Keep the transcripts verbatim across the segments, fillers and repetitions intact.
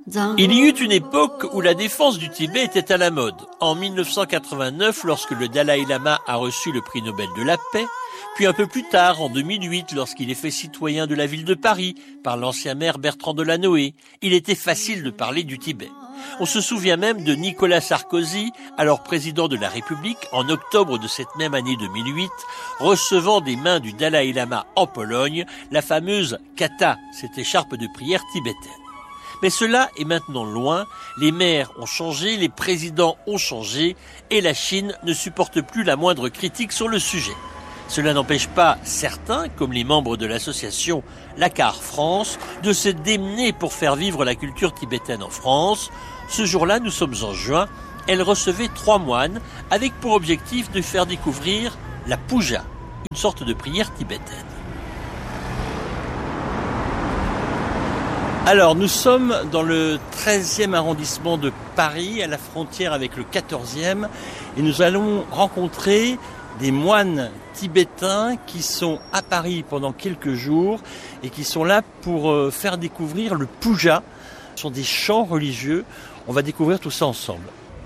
Il y eut une époque où la défense du Tibet était à la mode. En mille neuf cent quatre-vingt-neuf, lorsque le Dalai Lama a reçu le prix Nobel de la paix, puis un peu plus tard, en deux mille huit, lorsqu'il est fait citoyen de la ville de Paris par l'ancien maire Bertrand Delanoë, il était facile de parler du Tibet. On se souvient même de Nicolas Sarkozy, alors président de la République, en octobre de cette même année deux mille huit, recevant des mains du Dalai Lama en Pologne la fameuse kata, cette écharpe de prière tibétaine. Mais cela est maintenant loin, les maires ont changé, les présidents ont changé, et la Chine ne supporte plus la moindre critique sur le sujet. Cela n'empêche pas certains, comme les membres de l'association Lacar France, de se démener pour faire vivre la culture tibétaine en France. Ce jour-là, nous sommes en juin, elle recevait trois moines avec pour objectif de faire découvrir la puja, une sorte de prière tibétaine. Alors, nous sommes dans le treizième arrondissement de Paris, à la frontière avec le quatorzième, et nous allons rencontrer des moines tibétains qui sont à Paris pendant quelques jours et qui sont là pour faire découvrir le puja. Ce sont des chants religieux. On va découvrir tout ça ensemble.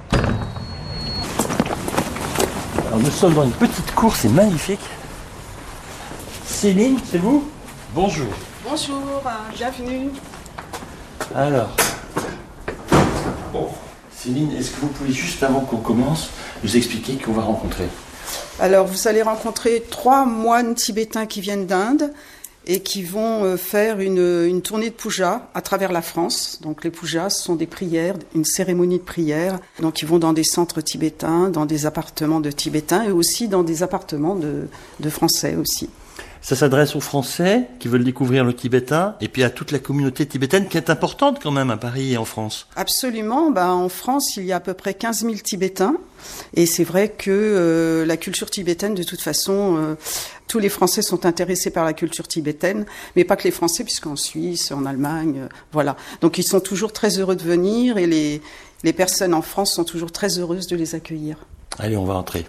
Alors, nous sommes dans une petite cour, c'est magnifique. Céline, c'est vous ? Bonjour. Bonjour, bienvenue. Alors, bon, Céline, est-ce que vous pouvez juste avant qu'on commence nous expliquer qui on va rencontrer ? Alors, vous allez rencontrer trois moines tibétains qui viennent d'Inde et qui vont faire une, une tournée de puja à travers la France. Donc, les pujas sont des prières, une cérémonie de prière. Donc, ils vont dans des centres tibétains, dans des appartements de Tibétains et aussi dans des appartements de, de Français aussi. Ça s'adresse aux Français qui veulent découvrir le tibétain et puis à toute la communauté tibétaine qui est importante quand même à Paris et en France. Absolument. Ben, en France, il y a à peu près quinze mille Tibétains. Et c'est vrai que euh, la culture tibétaine, de toute façon, euh, tous les Français sont intéressés par la culture tibétaine, mais pas que les Français, puisqu'en Suisse, en Allemagne, euh, voilà. Donc ils sont toujours très heureux de venir et les, les personnes en France sont toujours très heureuses de les accueillir. Allez, on va entrer.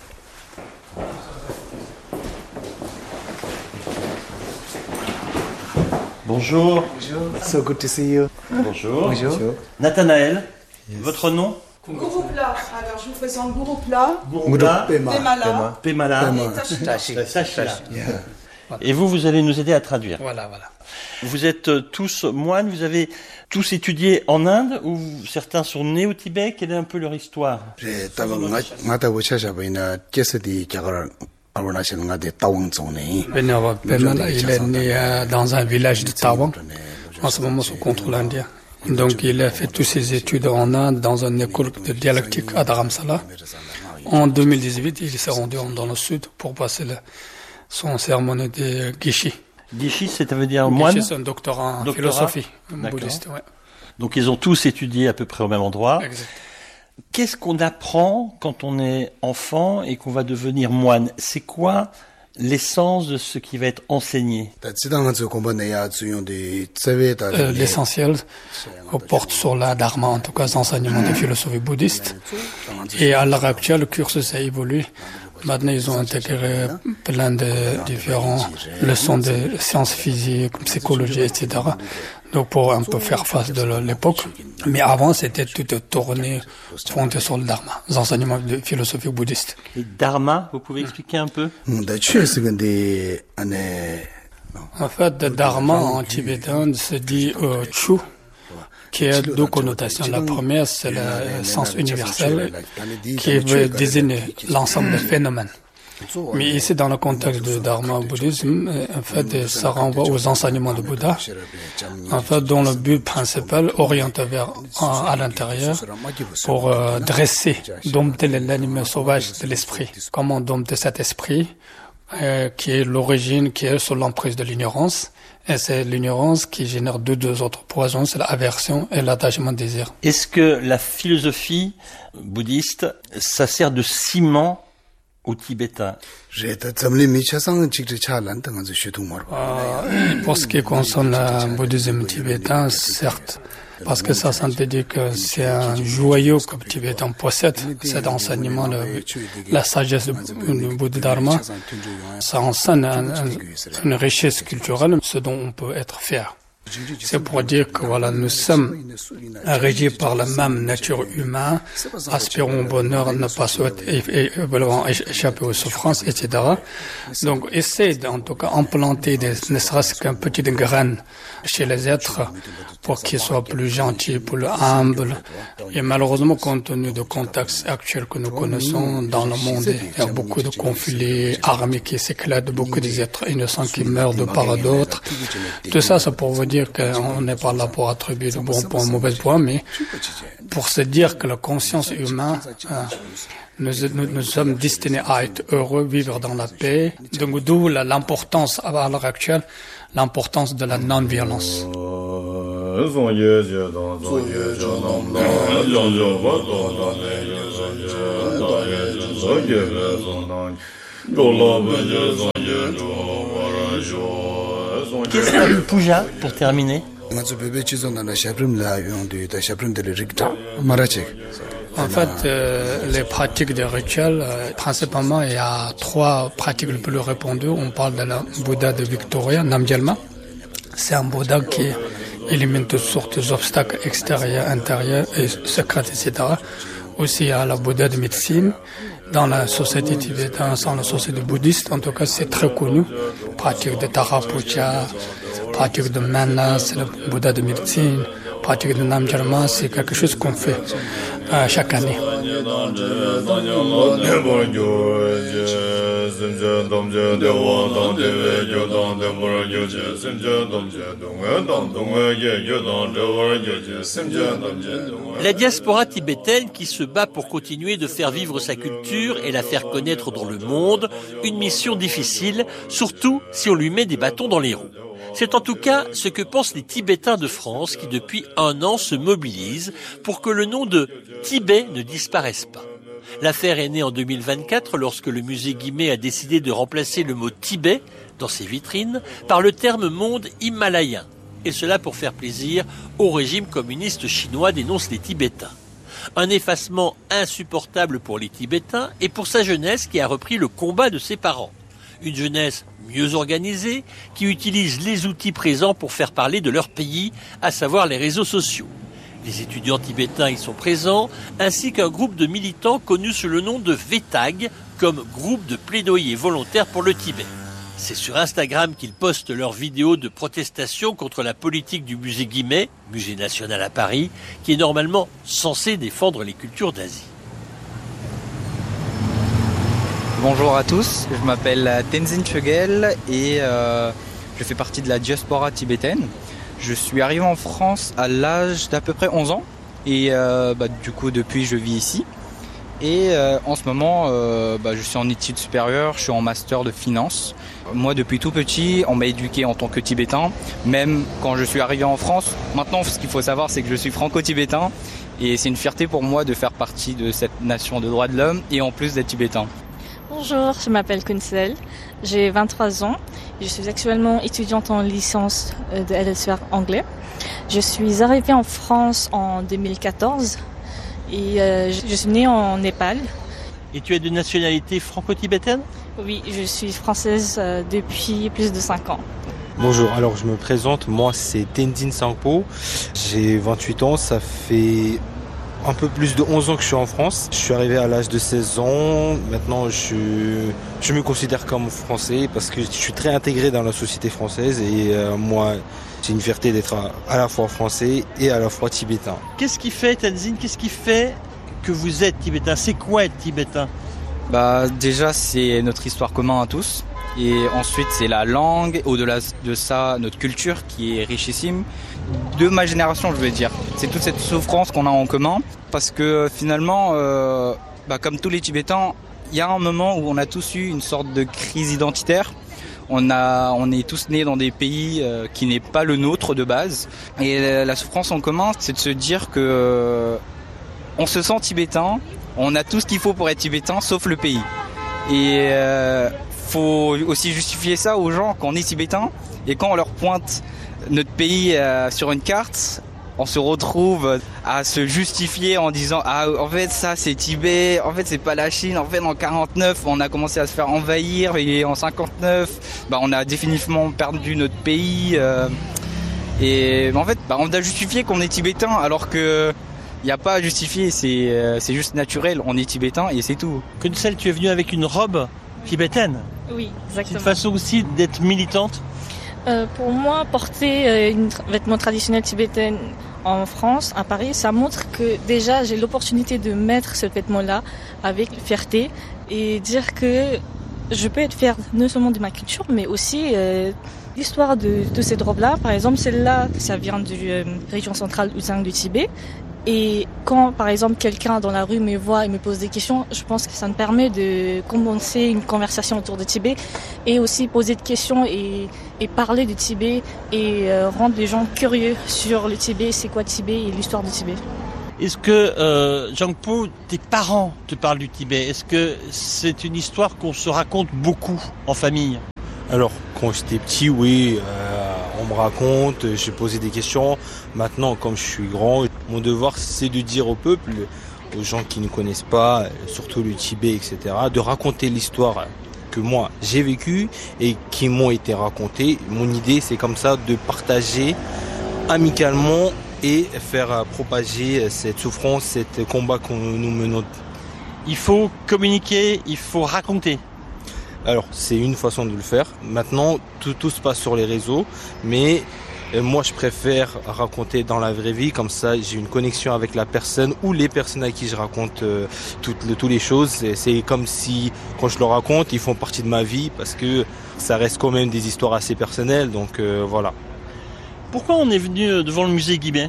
Bonjour. Bonjour. So good to see you. Bonjour. Bonjour. Nathanaël, yes. Votre nom ? Gurupla. Alors, je vous présente Gurupla. Gurupla. Pemala. Pemala. Tashila. Et vous, vous allez nous aider à traduire. Voilà, voilà. Vous êtes tous moines, vous avez tous étudié en Inde ou certains sont nés au Tibet ? Quelle est un peu leur histoire ? Pemala, il est né dans un village de Tawang, en ce moment sous contrôle indien. Donc il a fait toutes ses études en Inde dans une école de dialectique à Dharamsala. En deux mille dix-huit, il s'est rendu dans le sud pour passer le, son cérémonie de Gishi. Gishi, ça veut dire moine ? Gishi, c'est un doctorat en doctorat. philosophie bouddhiste. Ouais. Donc ils ont tous étudié à peu près au même endroit. Exact. Qu'est-ce qu'on apprend quand on est enfant et qu'on va devenir moine ? C'est quoi l'essence de ce qui va être enseigné ? euh, L'essentiel porte sur la dharma, en tout cas les enseignements de philosophie bouddhiste. Et à l'heure actuelle, le cursus a évolué. Maintenant, ils ont intégré plein de différentes leçons de sciences physiques, psychologie, et cetera. Donc, pour un peu faire face de l'époque. Mais avant, c'était tout tourné, fondé sur le dharma, les enseignements de philosophie bouddhiste. Et dharma, vous pouvez expliquer un peu ? En fait, le dharma en tibétain se dit euh, chu, qui a deux connotations. La première, c'est le sens universel, qui veut désigner l'ensemble des phénomènes. Mais ici, dans le contexte du dharma bouddhisme, en fait, ça renvoie aux enseignements de Bouddha, en fait, dont le but principal, orienté vers à l'intérieur, pour euh, dresser, dompter l'animal sauvage de l'esprit. Comment dompter cet esprit, euh, qui est l'origine, qui est sous l'emprise de l'ignorance. Et c'est l'ignorance qui génère deux, deux autres poisons, c'est l'aversion et l'attachement désir. Est-ce que la philosophie bouddhiste, ça sert de ciment aux Tibétains ? Euh, pour ce qui concerne le bouddhisme tibétain, certes, parce que ça synthétique que c'est un joyau que les Tibétains possèdent, cet enseignement, le, la sagesse du Bouddha-Dharma, ça enseigne un, un, une richesse culturelle, ce dont on peut être fier. C'est pour dire que voilà, nous sommes régis par la même nature humaine, aspirons au bonheur, ne pas souhaiter échapper aux souffrances, et cetera. Donc, essayer en tout cas implanter des, ne serait-ce qu'une petite graine chez les êtres pour qu'ils soient plus gentils, plus humbles. Et malheureusement, compte tenu du contexte actuel que nous connaissons dans le monde, il y a beaucoup de conflits armés qui s'éclatent, beaucoup d'êtres innocents qui meurent de part et d'autre. Tout ça, c'est pour vous dire qu'on n'est pas là pour attribuer de bons points, de mauvais points, mais pour se dire que la conscience humaine, euh, nous, nous, nous sommes destinés à être heureux, vivre dans la paix. Donc, d'où l'importance, à l'heure actuelle, l'importance de la non-violence. Qu'est-ce que le puja, pour terminer? En fait, euh, les pratiques des rituels, euh, principalement, il y a trois pratiques les plus répandues. On parle de la Bouddha de Victoria, Namgyalma. C'est un Bouddha qui élimine toutes sortes d'obstacles extérieurs, intérieurs et secrets, et cetera. Aussi, il y a la Bouddha de médecine. Dans la société tibétaine, dans la société bouddhiste, en tout cas, c'est très connu. Pratique de Tarapucha, pratique de Mana, c'est le Bouddha de médecine. Pratique de Namgyalma, c'est quelque chose qu'on fait euh, chaque année. La diaspora tibétaine qui se bat pour continuer de faire vivre sa culture et la faire connaître dans le monde, une mission difficile, surtout si on lui met des bâtons dans les roues. C'est en tout cas ce que pensent les Tibétains de France qui depuis un an se mobilisent pour que le nom de Tibet ne disparaisse pas. L'affaire est née en deux mille vingt-quatre lorsque le musée Guimet a décidé de remplacer le mot Tibet dans ses vitrines par le terme monde himalayen. Et cela pour faire plaisir au régime communiste chinois, dénoncent les Tibétains. Un effacement insupportable pour les Tibétains et pour sa jeunesse qui a repris le combat de ses parents. Une jeunesse mieux organisée qui utilise les outils présents pour faire parler de leur pays, à savoir les réseaux sociaux. Les étudiants tibétains y sont présents, ainsi qu'un groupe de militants connu sous le nom de V T A G, comme groupe de plaidoyer volontaire pour le Tibet. C'est sur Instagram qu'ils postent leurs vidéos de protestation contre la politique du musée Guimet, musée national à Paris, qui est normalement censé défendre les cultures d'Asie. Bonjour à tous, je m'appelle Tenzin Chogyal et euh, je fais partie de la diaspora tibétaine. Je suis arrivé en France à l'âge d'à peu près onze ans et euh, bah, du coup depuis je vis ici. Et euh, en ce moment euh, bah, je suis en études supérieures, je suis en master de finance. Moi depuis tout petit on m'a éduqué en tant que tibétain, même quand je suis arrivé en France. Maintenant ce qu'il faut savoir c'est que je suis franco-tibétain et c'est une fierté pour moi de faire partie de cette nation de droits de l'homme et en plus d'être tibétain. Bonjour, je m'appelle Kunsel, j'ai vingt-trois ans, je suis actuellement étudiante en licence de L S R anglais. Je suis arrivée en France en deux mille quatorze et euh, je suis née en Népal. Et tu es de nationalité franco-tibétaine ? Oui, je suis française euh, depuis plus de cinq ans. Bonjour, alors je me présente, moi c'est Tenzin Sangpo, j'ai vingt-huit ans, ça fait un peu plus de onze ans que je suis en France. Je suis arrivé à l'âge de seize ans. Maintenant, je, je me considère comme français parce que je suis très intégré dans la société française et euh, moi, c'est une fierté d'être à, à la fois français et à la fois tibétain. Qu'est-ce qui fait, Tenzin, qu'est-ce qui fait que vous êtes tibétain ? C'est quoi être tibétain ? Bah, déjà, c'est notre histoire commune à tous. Et ensuite, c'est la langue. Au-delà de ça, notre culture qui est richissime. De ma génération, je veux dire. C'est toute cette souffrance qu'on a en commun. Parce que finalement, euh, bah, comme tous les Tibétains, il y a un moment où on a tous eu une sorte de crise identitaire. On, a, on est tous nés dans des pays euh, qui n'est pas le nôtre de base. Et la souffrance en commun, c'est de se dire que euh, on se sent tibétain. On a tout ce qu'il faut pour être tibétain, sauf le pays. Et euh, faut aussi justifier ça aux gens qu'on est tibétain. Et quand on leur pointe notre pays euh, sur une carte, on se retrouve à se justifier en disant « Ah, en fait, ça, c'est Tibet. En fait, c'est pas la Chine. En fait, en quarante-neuf, on a commencé à se faire envahir. Et en cinquante-neuf, bah, on a définitivement perdu notre pays. Euh, » Et en fait, bah, on a justifié qu'on est tibétain alors que il n'y a pas à justifier, c'est, euh, c'est juste naturel, on est tibétain et c'est tout. Kunsel, tu es venue avec une robe tibétaine. Oui, C'est exactement. une façon aussi d'être militante. Euh, pour moi, porter euh, une tra- vêtement traditionnel tibétain en France, à Paris, ça montre que déjà j'ai l'opportunité de mettre ce vêtement-là avec fierté et dire que je peux être fière non seulement de ma culture, mais aussi euh, l'histoire de, de cette robe-là. Par exemple, celle-là, ça vient de euh, région centrale Uzang du Tibet. Et quand, par exemple, quelqu'un dans la rue me voit et me pose des questions, je pense que ça me permet de commencer une conversation autour du Tibet et aussi poser des questions et, et parler du Tibet et euh, rendre les gens curieux sur le Tibet, c'est quoi le Tibet et l'histoire du Tibet. Est-ce que, euh, Jangpo, tes parents te parlent du Tibet? Est-ce que c'est une histoire qu'on se raconte beaucoup en famille? Alors, quand j'étais petit, oui, euh, on me raconte, j'ai posé des questions. Maintenant, comme je suis grand, mon devoir, c'est de dire au peuple, aux gens qui ne connaissent pas, surtout le Tibet, et cetera, de raconter l'histoire que moi, j'ai vécue et qui m'ont été racontées. Mon idée, c'est comme ça de partager amicalement et faire propager cette souffrance, cet combat que nous menons. Il faut communiquer, il faut raconter. Alors, c'est une façon de le faire. Maintenant, tout, tout se passe sur les réseaux, mais euh, moi, je préfère raconter dans la vraie vie. Comme ça, j'ai une connexion avec la personne ou les personnes à qui je raconte euh, toutes, le, toutes les choses. C'est, c'est comme si, quand je leur raconte, ils font partie de ma vie parce que ça reste quand même des histoires assez personnelles. Donc, euh, voilà. Pourquoi on est venu devant le musée Guimet?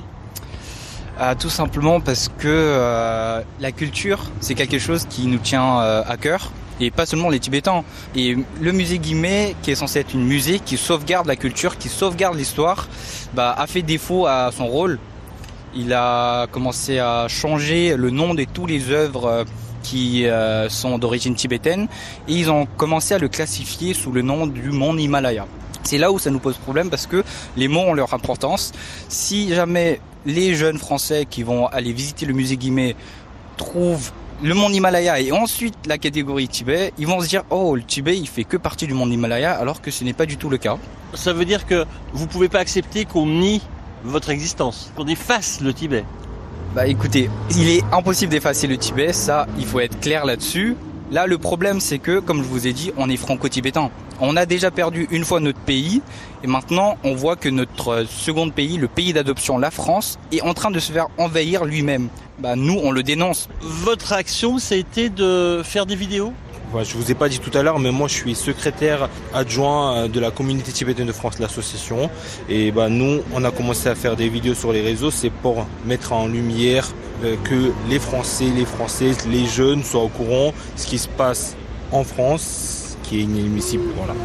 Ah, tout simplement parce que euh, la culture, c'est quelque chose qui nous tient euh, à cœur. Et pas seulement les Tibétains. Et le musée Guimet, qui est censé être une musée qui sauvegarde la culture, qui sauvegarde l'histoire, bah, a fait défaut à son rôle. Il a commencé à changer le nom de toutes les œuvres qui euh, sont d'origine tibétaine et ils ont commencé à le classifier sous le nom du mont Himalaya. C'est là où ça nous pose problème parce que les mots ont leur importance. Si jamais les jeunes Français qui vont aller visiter le musée Guimet trouvent le mont Himalaya et ensuite la catégorie Tibet, ils vont se dire « Oh, le Tibet, il fait que partie du mont Himalaya », alors que ce n'est pas du tout le cas. Ça veut dire que vous pouvez pas accepter qu'on nie votre existence, qu'on efface le Tibet. Bah écoutez, il est impossible d'effacer le Tibet, ça, il faut être clair là-dessus. Là, le problème, c'est que, comme je vous ai dit, on est franco-tibétain. On a déjà perdu une fois notre pays, et maintenant, on voit que notre second pays, le pays d'adoption, la France, est en train de se faire envahir lui-même. Bah, nous, on le dénonce. Votre action, ça a été de faire des vidéos? Ouais, je vous ai pas dit tout à l'heure, mais moi je suis secrétaire adjoint de la communauté tibétaine de France, l'association. Et bah nous, on a commencé à faire des vidéos sur les réseaux, c'est pour mettre en lumière euh, que les Français, les Françaises, les jeunes soient au courant de ce qui se passe en France, qui est inadmissible. Voilà.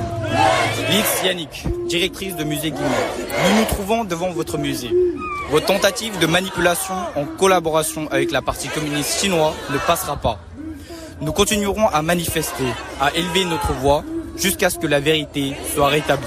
Lix Yannick, directrice de musée Guimet. Nous nous trouvons devant votre musée. Votre tentative de manipulation en collaboration avec la partie communiste chinoise ne passera pas. Nous continuerons à manifester, à élever notre voix jusqu'à ce que la vérité soit rétablie.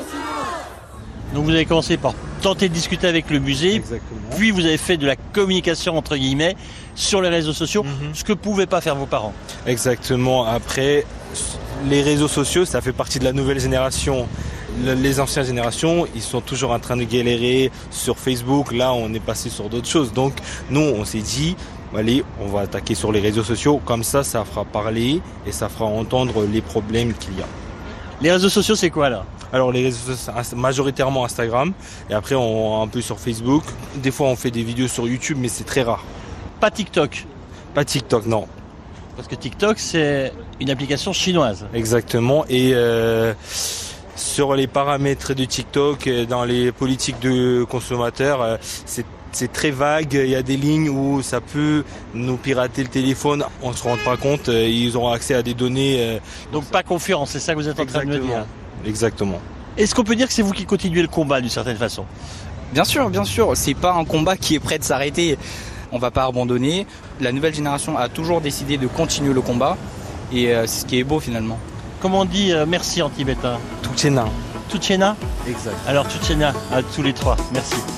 Donc vous avez commencé par tenter de discuter avec le musée, Exactement. Puis vous avez fait de la communication entre guillemets sur les réseaux sociaux, Mm-hmm. ce que pouvaient pas faire vos parents. Exactement. Après, les réseaux sociaux, ça fait partie de la nouvelle génération. Les anciennes générations, ils sont toujours en train de galérer sur Facebook. Là, on est passé sur d'autres choses. Donc, nous, on s'est dit, allez, on va attaquer sur les réseaux sociaux. Comme ça, ça fera parler et ça fera entendre les problèmes qu'il y a. Les réseaux sociaux, c'est quoi là? Alors, les réseaux sociaux, majoritairement Instagram. Et après, on un peu sur Facebook. Des fois, on fait des vidéos sur YouTube, mais c'est très rare. Pas TikTok? Pas TikTok, non. Parce que TikTok, c'est une application chinoise. Exactement. Et euh, sur les paramètres de TikTok, dans les politiques de consommateurs, c'est c'est très vague. Il y a des lignes où ça peut nous pirater le téléphone. On se rend pas compte. Ils auront accès à des données. Donc pas confiance, c'est ça que vous êtes en train de me dire. Exactement. Est-ce qu'on peut dire que c'est vous qui continuez le combat d'une certaine façon? Bien sûr, bien sûr, c'est pas un combat qui est prêt de s'arrêter. On va pas abandonner. La nouvelle génération a toujours décidé de continuer le combat et euh, c'est ce qui est beau finalement. Comment on dit euh, merci en tibétain? Tuchena. Tuchena? Exact. Alors Tuchena à tous les trois, merci.